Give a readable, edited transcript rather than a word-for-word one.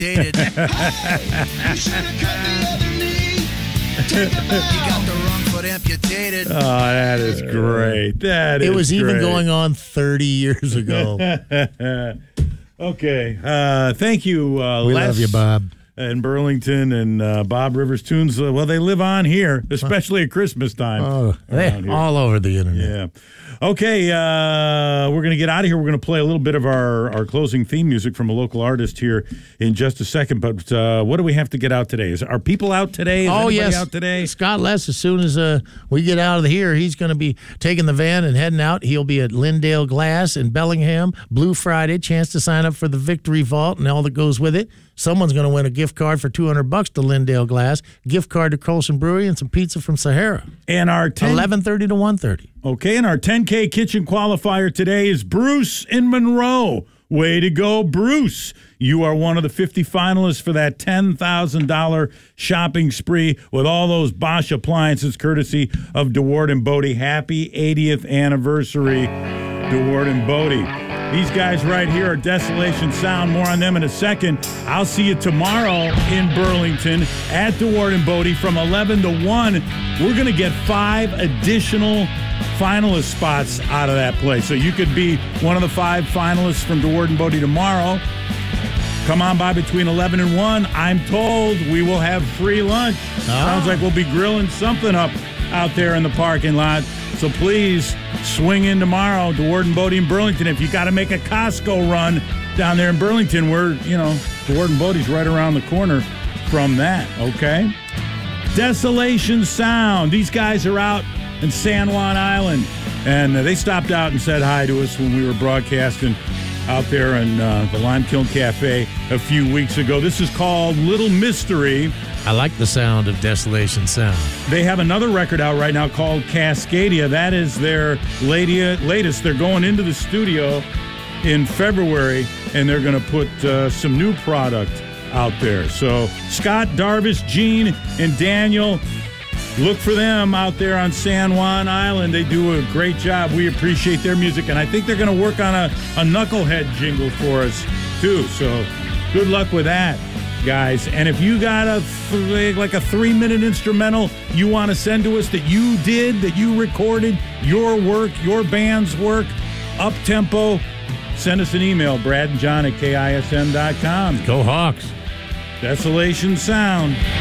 dated. You should have cut the other knee. You got the wrong foot amputated. Oh, that is great. That it is was even great. going on 30 years ago. Okay. Thank you, We Les love you, Bob. and Burlington and Bob Rivers Tunes. Well, they live on here, especially at Christmas time. Oh, around here. all over the internet. Yeah. Okay, we're going to get out of here. We're going to play a little bit of our closing theme music from a local artist here in just a second. But what do we have to get out today? Are people out today? Is anybody yes. out today? Scott Less, as soon as we get out of here, he's going to be taking the van and heading out. He'll be at Lindale Glass in Bellingham, Blue Friday, chance to sign up for the Victory Vault and all that goes with it. Someone's going to win a gift card for $200 to Lindale Glass, gift card to Colson Brewery, and some pizza from Sahara. And our 11:30 to 1:30. Okay, and our 10K kitchen qualifier today is Bruce in Monroe. Way to go, Bruce. You are one of the 50 finalists for that $10,000 shopping spree with all those Bosch appliances courtesy of DeWard and Bodie. Happy 80th anniversary, DeWard and Bodie. These guys right here are Desolation Sound. More on them in a second. I'll see you tomorrow in Burlington at DeWard and Bodie from 11 to 1. We're going to get 5 additional finalist spots out of that place. So you could be one of the 5 finalists from DeWard and Bodie tomorrow. Come on by between 11 and 1. I'm told we will have free lunch. Sounds like we'll be grilling something up out there in the parking lot. So please swing in tomorrow, DeWard and Bodie in Burlington. If you got to make a Costco run down there in Burlington, DeWard and Bodie's right around the corner from that, okay? Desolation Sound. These guys are out in San Juan Island, and they stopped out and said hi to us when we were broadcasting out there in the Lime Kiln Cafe a few weeks ago. This is called Little Mystery. I like the sound of Desolation Sound. They have another record out right now called Cascadia. That is their latest. They're going into the studio in February, and they're going to put some new product out there. So Scott, Darvis, Gene, and Daniel, look for them out there on San Juan Island. They do a great job. We appreciate their music, and I think they're going to work on a Knucklehead jingle for us, too. So good luck with that, guys. And if you got a 3-minute instrumental you want to send to us that you did, that you recorded, your work, your band's work, up-tempo, send us an email, Brad and John at KISM.com. Go Hawks. Desolation Sound.